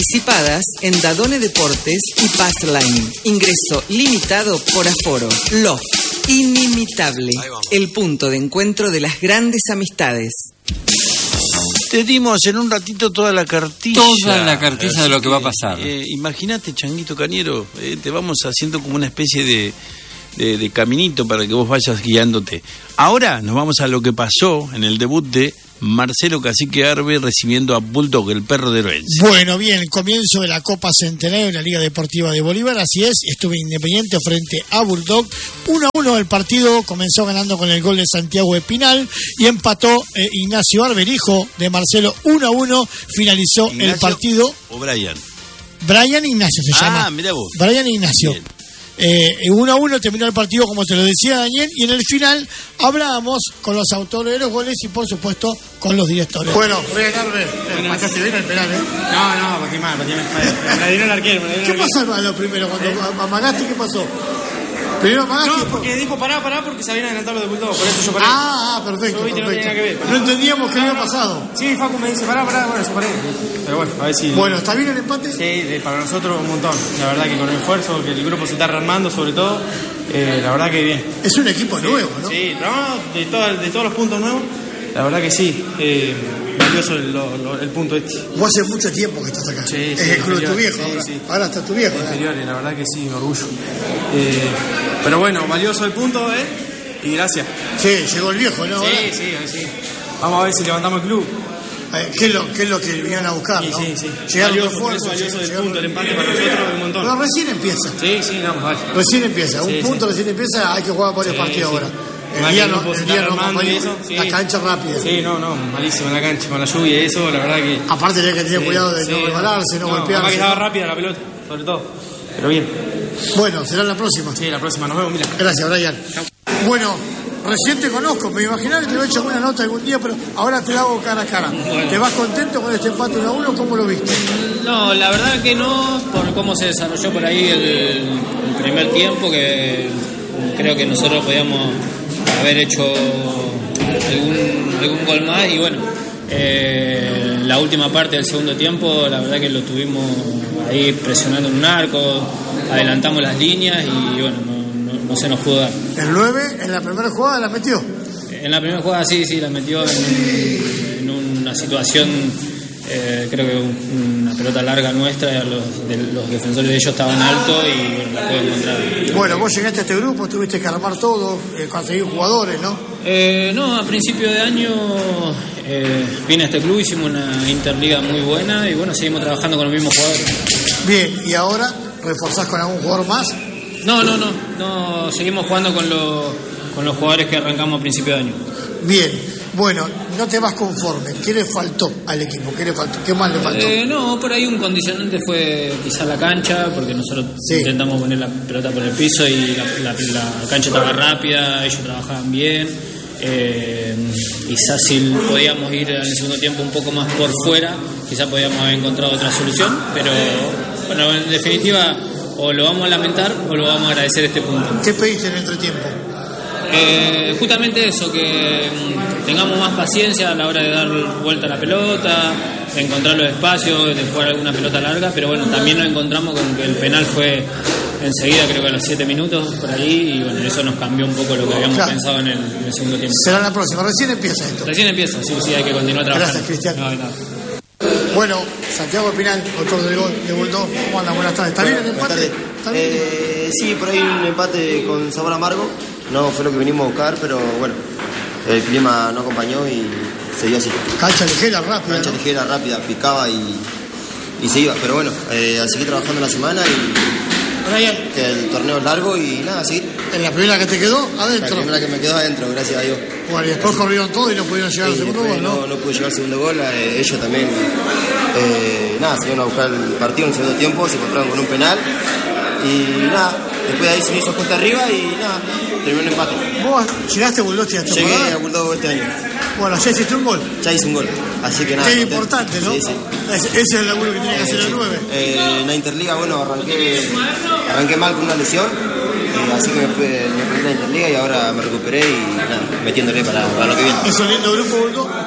Participadas en Dadone Deportes y Passline. Ingreso limitado por aforo. Loft. Inimitable. El punto de encuentro de las grandes amistades. Te dimos en un ratito toda la cartilla. Toda la cartilla de lo que va a pasar. Imagínate, Changuito Cañero, te vamos haciendo como una especie de caminito para que vos vayas guiándote. Ahora nos vamos a lo que pasó en el debut de Marcelo Cacique Arbe recibiendo a Bulldog, el perro de Lorenzo. Bueno, bien, comienzo de la Copa Centenario de la Liga Deportiva de Bolívar, así es, estuve Independiente frente a Bulldog, 1-1 el partido, comenzó ganando con el gol de Santiago Espinal y empató Ignacio Arbe, el hijo de Marcelo, 1-1, finalizó ¿Ignacio el partido. ¿O Brian? Brian Ignacio se llama. Mirá vos. Brian Ignacio. 1-1 terminó el partido, como te lo decía Daniel, y en el final hablábamos con los autores de los goles y por supuesto con los directores. Bueno, Brian Arbe, pasaste bien el penal, No, porque mal, me la dio el arquero. ¿Qué pasó a lo primero? Cuando amagaste, ¿qué pasó? Primero amagaste. No, porque dijo pará, porque se habían adelantado los de Bulldog, por eso yo paré. Perfecto. Yo vi que no tenía nada que ver. No entendíamos qué había pasado. Sí, Facu me dice pará, bueno, yo paré. Pero bueno, a ver si... Bueno, ¿está bien el empate? Sí, para nosotros un montón. La verdad que con el esfuerzo que el grupo se está rearmando, sobre todo, la verdad que bien. Es un equipo nuevo, ¿no? Sí, de todos los puntos nuevos, la verdad que sí. Valioso el punto este. Vos hace mucho tiempo que estás acá. Sí, es el club de tu viejo. Sí. Ahora está tu viejo. Inferiores, la verdad que sí, orgullo. Pero bueno, valioso el punto, y gracias. Sí, llegó el viejo, ¿no? Sí. Vamos a ver si levantamos el club. ¿Qué es lo que vinieron a buscar, no? Sí. Llegaron Valioso del punto, el empate para nosotros es un montón. Pero recién empieza. Sí, vamos a ver. Recién empieza. Un punto recién empieza, hay que jugar por el partido ahora. El día no, la cancha rápida. Sí, no, malísimo la cancha, con la lluvia y eso, la verdad que... Aparte tenés que tener cuidado de no resbalarse, no golpearse. Además que estaba rápida la pelota, sobre todo. Pero bien. Bueno, será la próxima. Sí, la próxima, nos vemos, mira. Gracias, Brian. Bueno, recién te conozco, me imaginaba que te había hecho buena nota algún día, pero ahora te la hago cara a cara. Bueno. ¿Te vas contento con este empate 1-1? ¿Cómo lo viste? No, la verdad que no, por cómo se desarrolló por ahí el primer tiempo, que creo que nosotros podíamos haber hecho algún gol más y bueno, la última parte del segundo tiempo la verdad que lo tuvimos ahí presionando en un arco, adelantamos las líneas y bueno, no se nos pudo dar. ¿El 9 en la primera jugada la metió? En la primera jugada sí, la metió en una situación, creo que una pelota larga nuestra, los defensores de ellos estaban altos y bueno, la pude encontrar. Bueno, vos llegaste a este grupo, tuviste que armar todo, conseguir jugadores, ¿no? No, a principio de año vine a este club, hicimos una interliga muy buena y bueno, seguimos trabajando con los mismos jugadores. Bien, ¿y ahora reforzás con algún jugador más? No, seguimos jugando con los jugadores que arrancamos a principio de año. Bien, bueno, no te vas conforme. ¿Qué le faltó al equipo? ¿Qué más le faltó? No, por ahí un condicionante fue quizá la cancha, porque nosotros intentamos poner la pelota por el piso y la cancha estaba rápida, ellos trabajaban bien. Quizás si podíamos ir en el segundo tiempo un poco más por fuera, quizás podíamos haber encontrado otra solución, pero bueno, en definitiva o lo vamos a lamentar o lo vamos a agradecer este punto. ¿Qué pediste en el entretiempo? Justamente eso, que tengamos más paciencia a la hora de dar vuelta a la pelota, de encontrar los espacios, de jugar alguna pelota larga, pero bueno, también nos encontramos con que el penal fue enseguida, creo que a los 7 minutos por ahí, y bueno, eso nos cambió un poco lo que habíamos pensado en el segundo tiempo. Será la próxima, recién empieza esto. Recién empieza, sí, hay que continuar trabajando. Gracias, Cristian. No. Bueno, Santiago Espinal, autor del gol de Bulldog. ¿Cómo anda? Buenas tardes. ¿Está bien el empate? ¿Está bien? Sí, por ahí un empate con sabor amargo. No fue lo que venimos a buscar, pero bueno, el clima no acompañó y se dio así. Cancha ligera, rápida. Cancha ligera, rápida, picaba y se iba. Pero bueno, a seguir trabajando en la semana y que el torneo es largo y nada, seguir. ¿En la primera que te quedó? Adentro. La primera que me quedó adentro, gracias a Dios. Bueno, y después corrieron todo y no pudieron llegar al segundo gol, ¿no? No pude llegar al segundo gol, ellos también. Nada, se iban a buscar el partido en el segundo tiempo, se encontraron con un penal y nada, después de ahí se hizo cuesta arriba y nada, terminó el empate. ¿Vos llegaste a Bulldog esta temporada? Llegué a Bulldog este año. Bueno, ya hiciste un gol. Ya hice un gol, así que nada. Es importante, ¿no? Sí. Ese es el laburo que tiene que hacer el 9. En la Interliga, bueno, arranqué mal con una lesión, así que me perdí la Interliga y ahora me recuperé y nada, metiéndole para lo que viene. ¿Es un lindo grupo, Bulldog?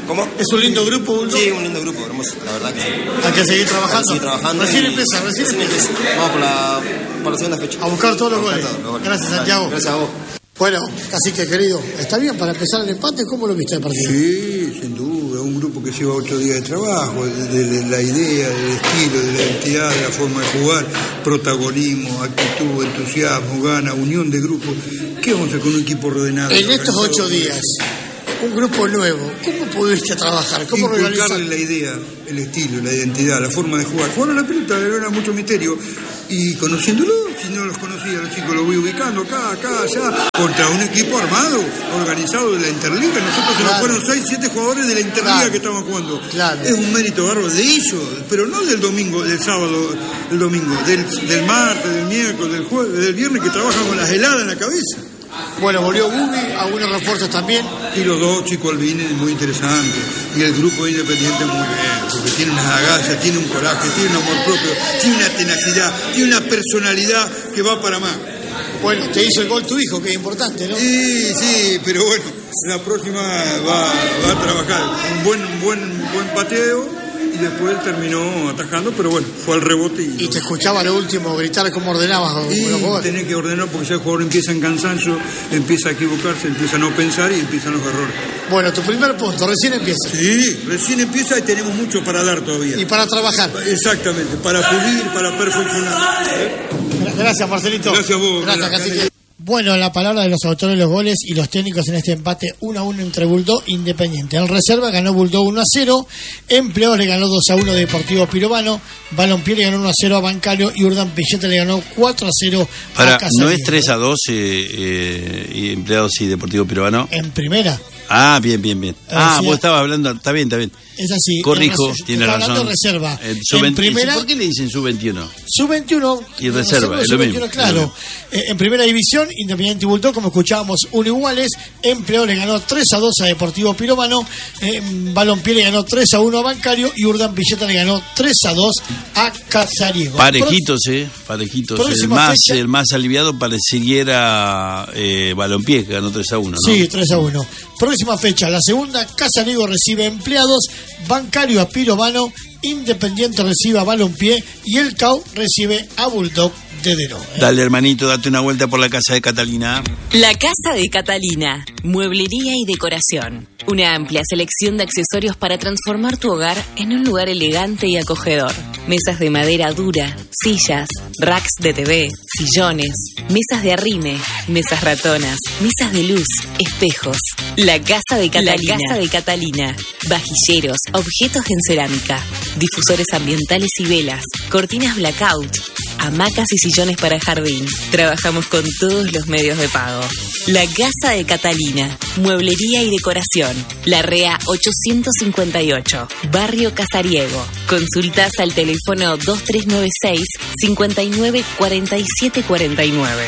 ¿Cómo? ¿Es un lindo grupo, Bulldog? Sí, un lindo grupo, hermoso, la verdad que sí. Hay que seguir trabajando. Hay que seguir trabajando. Recién y- empieza. Vamos por la segunda fecha. A buscar todos los A buscar goles. todos los goles. Gracias, Dale, Santiago. Gracias a vos. Bueno, Cacique querido, ¿está bien para empezar el empate? ¿Cómo lo viste el partido? Sí, sin duda, un grupo que lleva 8 días de trabajo, de la idea, del estilo, de la identidad, de la forma de jugar, protagonismo, actitud, entusiasmo, gana, unión de grupo. ¿Qué vamos a hacer con un equipo ordenado? En estos 8 días, un grupo nuevo, ¿cómo pudiste trabajar? ¿Cómo Inculcarle organizar? la idea, el estilo, la identidad, la forma de jugar. Jugar a la pelota era mucho misterio. Y conociéndolo, si no los conocía, los chicos los voy ubicando acá, allá, contra un equipo armado, organizado de la Interliga. Nosotros se nos fueron 6, 7 jugadores de la Interliga que estaban jugando. Claro. Es un mérito bárbaro de ellos, pero no del domingo, del sábado, del domingo, del martes, del miércoles, del jueves, del viernes, que trabajan con las heladas en la cabeza. Bueno, volvió Bubi, algunos refuerzos también. Y los dos chicos albines muy interesantes. Y el grupo Independiente muy bien, porque tiene unas agallas, tiene un coraje, tiene un amor propio, tiene una tenacidad, tiene una personalidad que va para más. Bueno, te hizo el gol tu hijo, que es importante, ¿no? Sí, pero bueno, la próxima va a trabajar. Un buen pateo y después terminó atajando, pero bueno, fue al rebote. Y te escuchaba lo último gritar cómo ordenabas los Y jugadores. tenés que ordenar porque ya el jugador empieza en cansancio, empieza a equivocarse, empieza a no pensar y empiezan los errores. Bueno, tu primer punto, recién empieza. Sí, recién empieza y tenemos mucho para dar todavía. Y para trabajar. Exactamente, para pulir, para perfeccionar. Gracias, Marcelito. Gracias a vos. Gracias, Cacique. Bueno, la palabra de los autores de los goles y los técnicos en este empate 1-1 entre Bulldog e Independiente. En reserva ganó Bulldog 1-0, Empleados le ganó 2-1 Deportivo Pirovano, Balompié le ganó 1-0 a Bancario y Urdan Pilleta le ganó 4-0 a Para, Casarío. ¿no es 3-2 y Empleados y Deportivo Pirovano? En primera, Ah, bien. Ah, sí, vos estabas hablando, está bien. es así. Corrijo, tiene Está hablando razón. de reserva. Sub-20, En primera, ¿por qué le dicen sub-21? Sub-21 Y reserva, es lo Sub-21, mismo. claro. En primera división, Independiente y Bulldog, como escuchábamos, uno iguales. Empleado le ganó 3-2 a Deportivo Pirovano, Balompié le ganó 3-1 a Bancario y Urdan Pilleta le ganó 3-2 a Casariego. Parejitos. Próxima fecha. El más aliviado pareciera Balompié, que ganó 3-1, ¿no? Sí, 3-1. Próxima fecha, la segunda, Casariego recibe Empleados, Bancario a Pirovano, Independiente recibe a Balompié y el CAU recibe a Bulldog de Deró. Dale, hermanito, date una vuelta por la casa de Catalina. La Casa de Catalina, mueblería y decoración. Una amplia selección de accesorios para transformar tu hogar en un lugar elegante y acogedor. Mesas de madera dura, sillas, racks de TV, sillones, mesas de arrime, mesas ratonas, mesas de luz, espejos. La Casa de Catalina. La Casa de Catalina. Vajilleros, objetos en cerámica, difusores ambientales y velas, cortinas blackout, hamacas y sillones para jardín. Trabajamos con todos los medios de pago. La Casa de Catalina, mueblería y decoración. Larrea 858, Barrio Casariego. Consultas al teléfono 2396 59 47 49.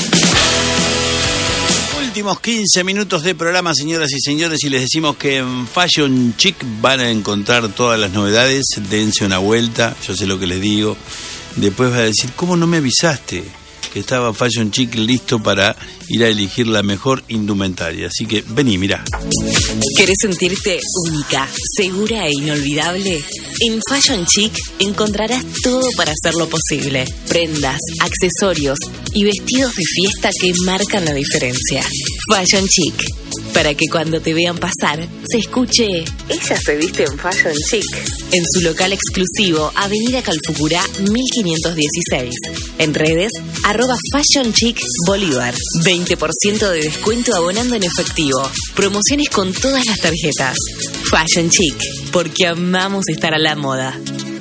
Últimos 15 minutos de programa, señoras y señores, y les decimos que en Fashion Chic van a encontrar todas las novedades. Dense una vuelta, yo sé lo que les digo. Después va a decir, ¿cómo no me avisaste que estaba Fashion Chic listo para ir a elegir la mejor indumentaria? Así que vení, mirá. ¿Querés sentirte única, segura e inolvidable? En Fashion Chic encontrarás todo para hacerlo posible. Prendas, accesorios y vestidos de fiesta que marcan la diferencia. Fashion Chic. Para que cuando te vean pasar, se escuche "Ella se viste en Fashion Chic". En su local exclusivo, Avenida Calfucurá 1516. En redes, @Fashion Chic Bolívar. 20% de descuento abonando en efectivo. Promociones con todas las tarjetas. Fashion Chic, porque amamos estar a la moda.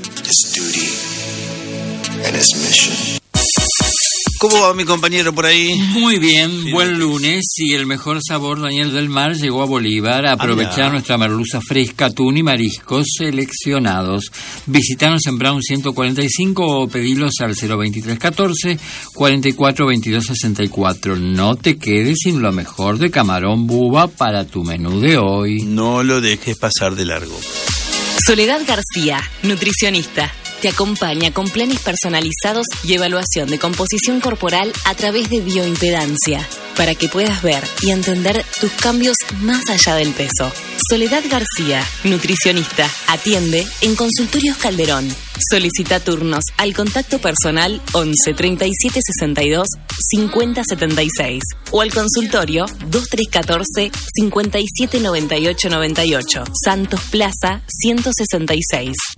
¿Cómo va mi compañero por ahí? Muy bien, buen lunes y el mejor sabor Daniel del Mar llegó a Bolívar a aprovechar nuestra merluza fresca, atún y mariscos seleccionados. Visítanos en Brown 145 o pedilos al 02314 44 22 64. No te quedes sin lo mejor de camarón buba para tu menú de hoy. No lo dejes pasar de largo. Soledad García, nutricionista. Te acompaña con planes personalizados y evaluación de composición corporal a través de bioimpedancia, para que puedas ver y entender tus cambios más allá del peso. Soledad García, nutricionista. Atiende en Consultorios Calderón. Solicita turnos al contacto personal 11 37 62 50 76 o al consultorio 2314 57 98 98, Santos Plaza 166.